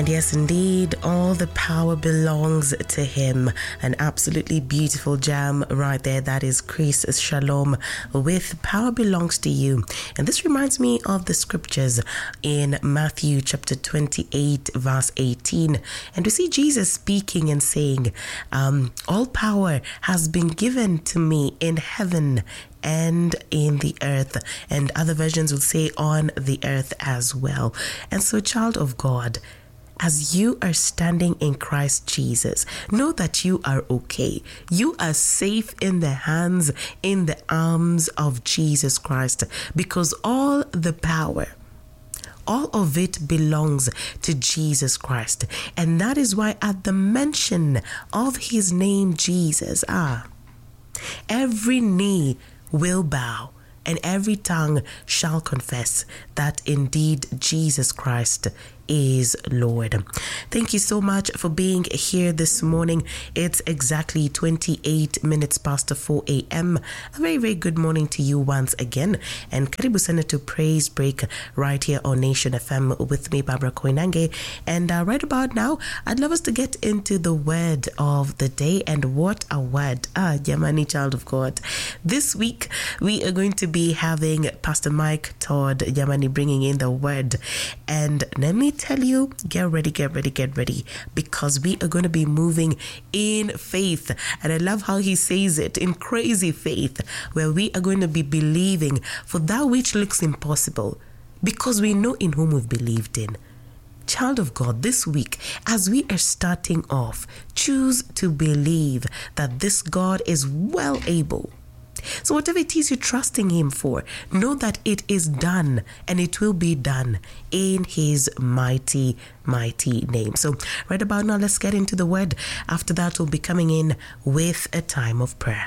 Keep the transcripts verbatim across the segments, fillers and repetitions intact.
And yes, indeed, all the power belongs to him. An absolutely beautiful jam right there. That is Chris Shalom with Power Belongs to You. And this reminds me of the scriptures in Matthew chapter twenty-eight, verse eighteen. And we see Jesus speaking and saying, um, all power has been given to me in heaven and in the earth, and other versions will say on the earth as well. And so, child of God, as you are standing in Christ Jesus, know that you are okay. You are safe in the hands, in the arms of Jesus Christ, because all the power, all of it belongs to Jesus Christ. And that is why at the mention of his name, Jesus, ah, every knee will bow and every tongue shall confess that indeed Jesus Christ is Lord. Thank you so much for being here this morning. It's exactly twenty-eight minutes past four a.m. A very, very good morning to you once again. And Karibu Sana to Praise Break right here on Nation F M with me, Barbara Koinange. And uh, right about now, I'd love us to get into the word of the day. And what a word. Ah, Yamani, child of God. This week, we are going to be having Pastor Mike Todd Yamani bringing in the word. And let me tell you, get ready, get ready, get ready, because we are going to be moving in faith. And I love how he says it, in crazy faith, where we are going to be believing for that which looks impossible, because we know in whom we've believed in. Child of God, this week, as we are starting off, choose to believe that this God is well able. So whatever it is you're trusting him for, know that it is done and it will be done in his mighty, mighty name. So right about now, let's get into the word. After that, we'll be coming in with a time of prayer.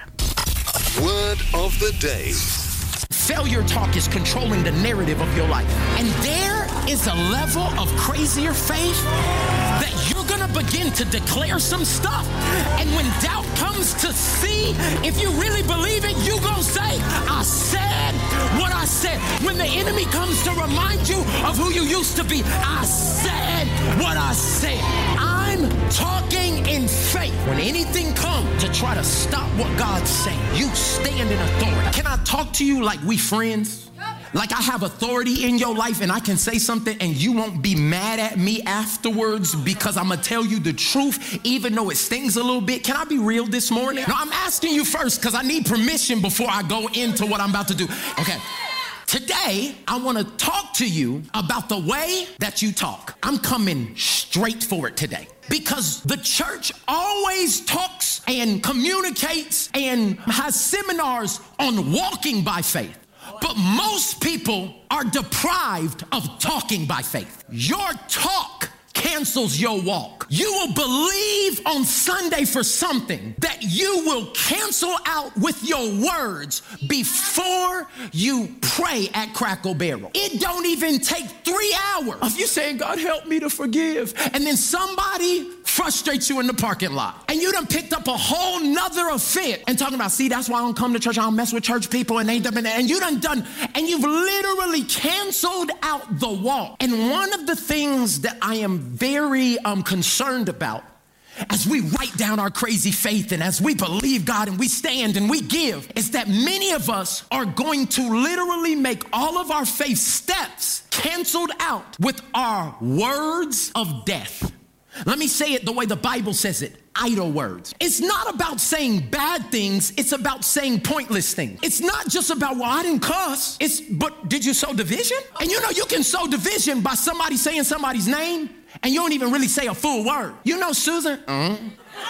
Word of the day. Failure talk is controlling the narrative of your life. And there is a level of crazier faith that you're going to begin to declare some stuff. And when doubt comes to see if you really believe it, you're going to say, I said what I said. When the enemy comes to remind you of who you used to be, I said what I said. I'm talking in faith. When anything comes to try to stop what God's saying, you stand in authority. Can I talk to you like we friends? Like I have authority in your life and I can say something and you won't be mad at me afterwards because I'm going to tell you the truth, even though it stings a little bit. Can I be real this morning? No, I'm asking you first because I need permission before I go into what I'm about to do. Okay. Today, I want to talk to you about the way that you talk. I'm coming straight for it today because the church always talks and communicates and has seminars on walking by faith. But most people are deprived of talking by faith. Your talk cancels your walk. You will believe on Sunday for something that you will cancel out with your words before you pray at Crackle Barrel. It don't even take three hours of you saying, God, help me to forgive. And then somebody frustrates you in the parking lot. And you done picked up a whole nother offense and talking about, see, that's why I don't come to church. I don't mess with church people. And they done, and you done done, and you've literally canceled out the walk. And one of the things that I am very um, concerned about as we write down our crazy faith and as we believe God and we stand and we give is that many of us are going to literally make all of our faith steps canceled out with our words of death. Let me say it the way the Bible says it. Idle words. It's not about saying bad things. It's about saying pointless things. It's not just about, well, I didn't cuss. It's, but did you sow division? And you know, you can sow division by somebody saying somebody's name and you don't even really say a full word. You know, Susan? Mm-hmm.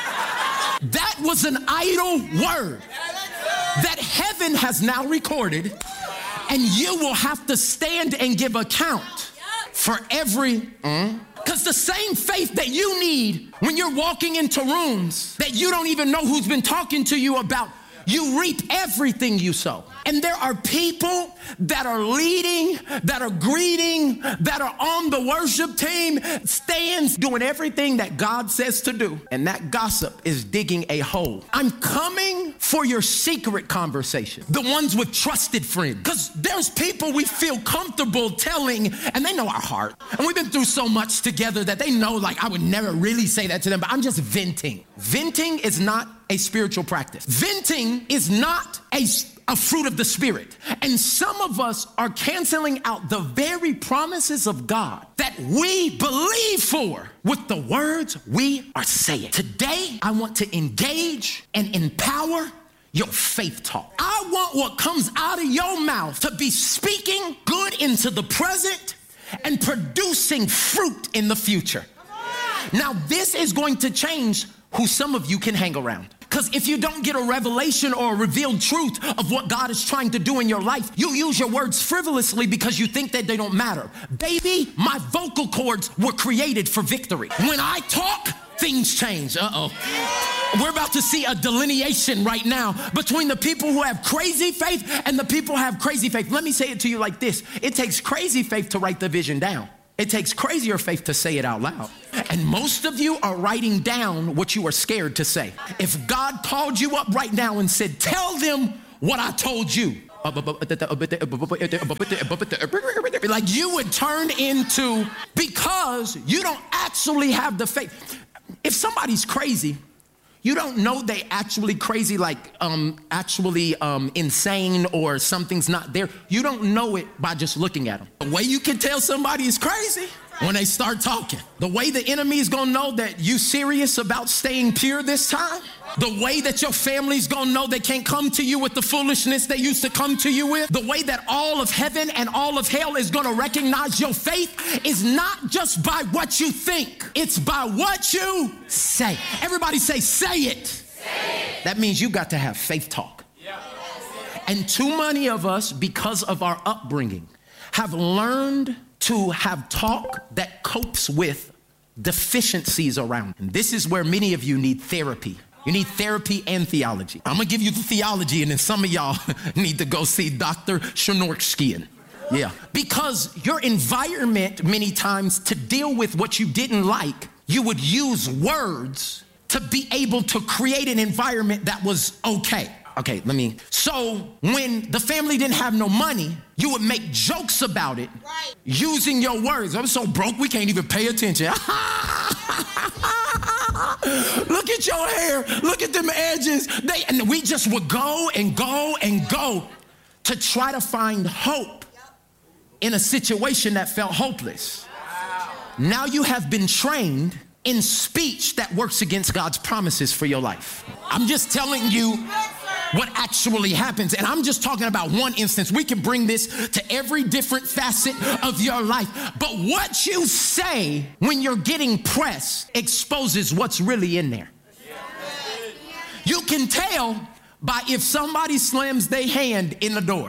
That was an idle word that heaven has now recorded, and you will have to stand and give account for every mm, because the same faith that you need when you're walking into rooms that you don't even know who's been talking to you about, you reap everything you sow. And there are people that are leading, that are greeting, that are on the worship team, stands, doing everything that God says to do. And that gossip is digging a hole. I'm coming for your secret conversation, the ones with trusted friends. Because there's people we feel comfortable telling, and they know our heart. And we've been through so much together that they know, like, I would never really say that to them, but I'm just venting. Venting is not a spiritual practice. Venting is not a, a fruit of the Spirit. And some of us are canceling out the very promises of God that we believe for with the words we are saying. Today, I want to engage and empower your faith talk. I want what comes out of your mouth to be speaking good into the present and producing fruit in the future. Now, this is going to change who some of you can hang around. Because if you don't get a revelation or a revealed truth of what God is trying to do in your life, you use your words frivolously because you think that they don't matter. Baby, my vocal cords were created for victory. When I talk, things change. Uh-oh. We're about to see a delineation right now between the people who have crazy faith and the people who have crazy faith. Let me say it to you like this. It takes crazy faith to write the vision down. It takes crazier faith to say it out loud. And most of you are writing down what you are scared to say. If God called you up right now and said, tell them what I told you, like you would turn into, because you don't actually have the faith. If somebody's crazy, you don't know they actually crazy, like um, actually um, insane or something's not there. You don't know it by just looking at them. The way you can tell somebody is crazy, when they start talking. The way the enemy is gonna know that you serious about staying pure this time. The way that your family's gonna know they can't come to you with the foolishness they used to come to you with. The way that all of heaven and all of hell is gonna recognize your faith is not just by what you think, it's by what you say. Everybody say, say it. Say it. That means you got to have faith talk. Yeah. And too many of us, because of our upbringing, have learned to have talk that copes with deficiencies around. And this is where many of you need therapy. You need therapy and theology. I'm gonna give you the theology, and then some of y'all need to go see Doctor Shnorkskian. Yeah, because your environment many times to deal with what you didn't like, you would use words to be able to create an environment that was okay. Okay, let me. So when the family didn't have no money, you would make jokes about it, right, using your words. I'm so broke, we can't even pay attention. Look at your hair. Look at them edges. They, and we just would go and go and go to try to find hope in a situation that felt hopeless. Wow. Now you have been trained in speech that works against God's promises for your life. I'm just telling you what actually happens. And I'm just talking about one instance. We can bring this to every different facet of your life. But what you say when you're getting pressed exposes what's really in there. You can tell by if somebody slams their hand in the door.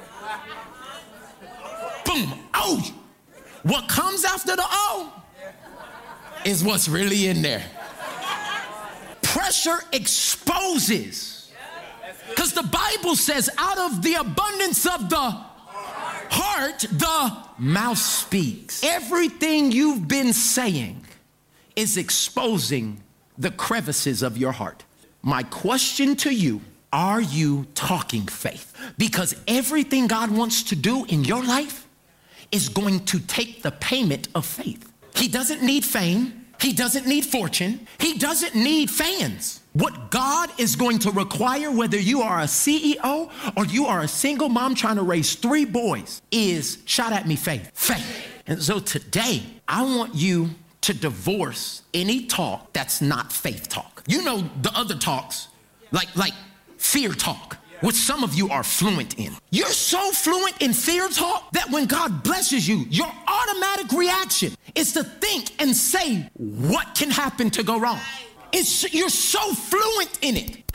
Boom. Oh, what comes after the oh is what's really in there. Pressure exposes. Because the Bible says out of the abundance of the heart, the mouth speaks. Everything you've been saying is exposing the crevices of your heart. My question to you, are you talking faith? Because everything God wants to do in your life is going to take the payment of faith. He doesn't need fame. He doesn't need fortune. He doesn't need fans. What God is going to require, whether you are a C E O or you are a single mom trying to raise three boys, is, shout at me, faith. Faith. And so today, I want you to divorce any talk that's not faith talk. You know the other talks, like, like fear talk, which some of you are fluent in. You're so fluent in fear talk that when God blesses you, your automatic reaction is to think and say what can happen to go wrong. It's, you're so fluent in it.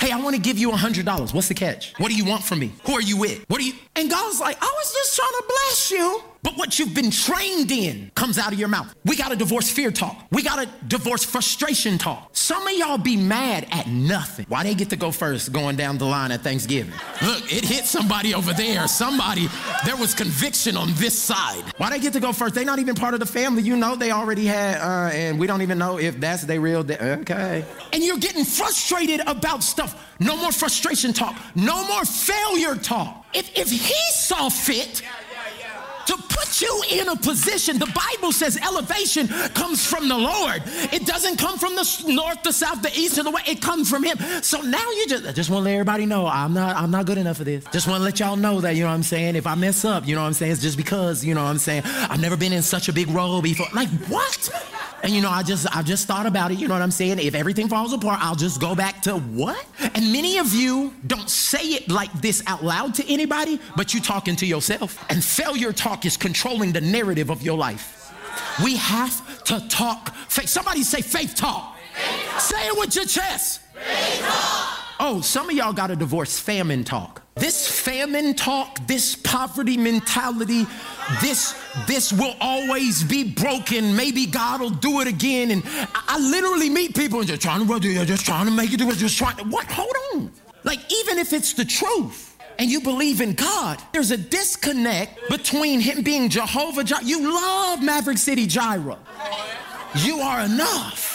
Hey, I want to give you one hundred dollars. What's the catch? What do you want from me? Who are you with? What do you? And God's like, I was just trying to bless you. But what you've been trained in comes out of your mouth. We got to divorce fear talk. We got to divorce frustration talk. Some of y'all be mad at nothing. Why they get to go first going down the line at Thanksgiving? Look, it hit somebody over there. Somebody, there was conviction on this side. Why they get to go first? They not even part of the family. You know they already had, uh, and we don't even know if that's they real. De- okay. And you're getting frustrated about stuff. No more frustration talk. No more failure talk. If, if he saw fit to put you in a position, the Bible says elevation comes from the Lord. It doesn't come from the north, the south, the east, or the west. It comes from him. So now you just, I just want to let everybody know I'm not, I'm not good enough for this. Just want to let y'all know that, you know what I'm saying? If I mess up, you know what I'm saying? It's just because, you know what I'm saying? I've never been in such a big role before. Like, what? And you know, I just I just thought about it, you know what I'm saying? If everything falls apart, I'll just go back to what? And many of you don't say it like this out loud to anybody, but you talking to yourself. And failure talk is controlling the narrative of your life. We have to talk faith. Somebody say faith talk. Faith talk. Say it with your chest. Faith talk. Oh, some of y'all got to divorce famine talk. This famine talk, this poverty mentality, this this will always be broken. Maybe God will do it again. And I, I literally meet people and just trying to do just trying to make it do it, just trying to, what? Hold on. Like, even if it's the truth and you believe in God, there's a disconnect between him being Jehovah Jireh. You love Maverick City Jireh. You are enough.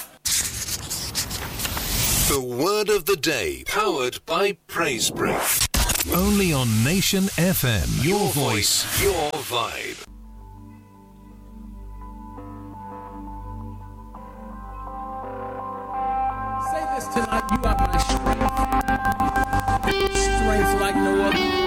The word of the day, powered by Praise Break. Only on Nation F M. Your voice, your vibe. Say this tonight, you are my strength. Strength like no other.